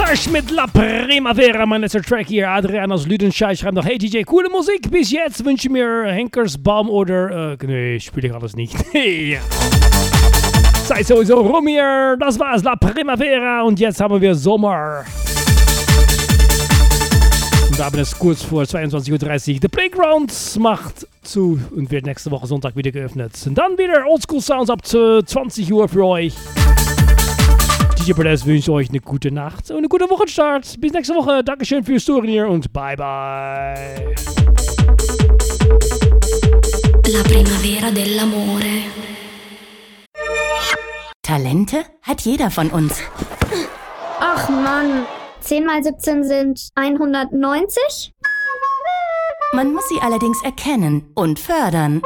Sash mit La Primavera, mein letzter Track hier. Adrian aus Lüdenscheid schreibt noch: Hey DJ, coole Musik. Bis jetzt wünsche ich mir Henkersbaum oder. Nee, spiele ich alles nicht. Ja. Sei sowieso rum hier. Das war's, La Primavera. Und jetzt haben wir Sommer. Und wir haben es kurz vor 22.30 Uhr. The Playground macht zu und wird nächste Woche Sonntag wieder geöffnet. Und dann wieder Oldschool Sounds ab 20 Uhr für euch. DJ Perez wünscht euch eine gute Nacht und eine gute Wochenstart. Bis nächste Woche. Dankeschön fürs Touren hier und bye bye. La Primavera dell'amore. Talente hat jeder von uns. Ach Mann, 10 mal 17 sind 190? Man muss sie allerdings erkennen und fördern.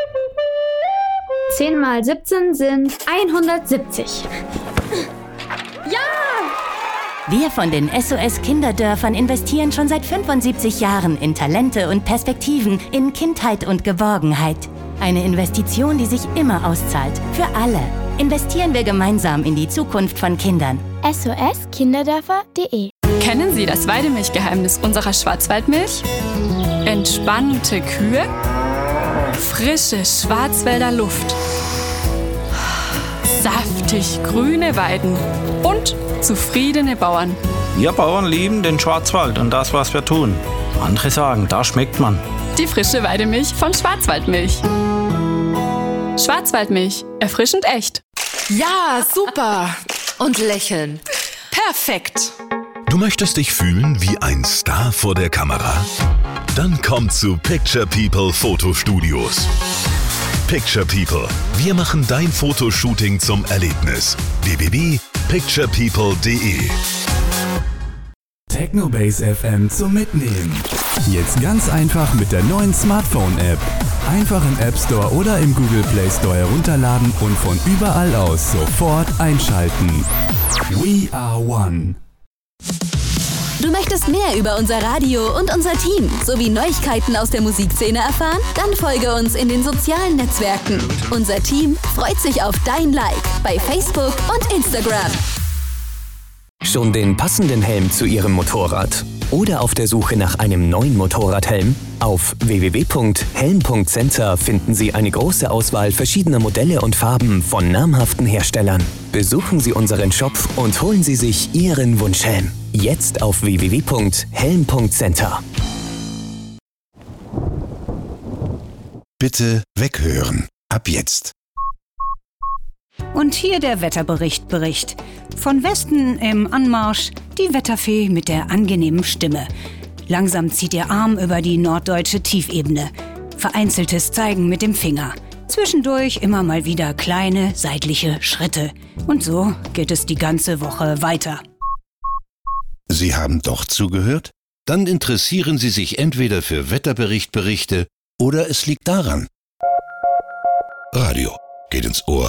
10 mal 17 sind 170. Ja! Wir von den SOS Kinderdörfern investieren schon seit 75 Jahren in Talente und Perspektiven, in Kindheit und Geborgenheit. Eine Investition, die sich immer auszahlt. Für alle. Investieren wir gemeinsam in die Zukunft von Kindern. SOS-Kinderdörfer.de. Kennen Sie das Weidemilchgeheimnis unserer Schwarzwaldmilch? Entspannte Kühe, frische Schwarzwälder Luft, saftig grüne Weiden und zufriedene Bauern. Wir Bauern lieben den Schwarzwald und das, was wir tun. Andere sagen, da schmeckt man. Die frische Weidemilch von Schwarzwaldmilch. Schwarzwaldmilch, erfrischend echt. Ja, super. Und lächeln. Perfekt. Du möchtest dich fühlen wie ein Star vor der Kamera? Dann komm zu Picture People Fotostudios. Picture People. Wir machen dein Fotoshooting zum Erlebnis. www.picturepeople.de. Technobase FM zum Mitnehmen. Jetzt ganz einfach mit der neuen Smartphone-App. Einfach im App Store oder im Google Play Store herunterladen und von überall aus sofort einschalten. We are one. Du möchtest mehr über unser Radio und unser Team sowie Neuigkeiten aus der Musikszene erfahren? Dann folge uns in den sozialen Netzwerken. Unser Team freut sich auf dein Like bei Facebook und Instagram. Schon den passenden Helm zu Ihrem Motorrad? Oder auf der Suche nach einem neuen Motorradhelm? Auf www.helm.center finden Sie eine große Auswahl verschiedener Modelle und Farben von namhaften Herstellern. Besuchen Sie unseren Shop und holen Sie sich Ihren Wunschhelm. Jetzt auf www.helm.center. Bitte weghören. Ab jetzt. Und hier der Wetterbericht. Von Westen im Anmarsch die Wetterfee mit der angenehmen Stimme. Langsam zieht ihr Arm über die norddeutsche Tiefebene. Vereinzeltes Zeigen mit dem Finger. Zwischendurch immer mal wieder kleine seitliche Schritte. Und so geht es die ganze Woche weiter. Sie haben doch zugehört? Dann interessieren Sie sich entweder für Wetterberichte oder es liegt daran. Radio geht ins Ohr.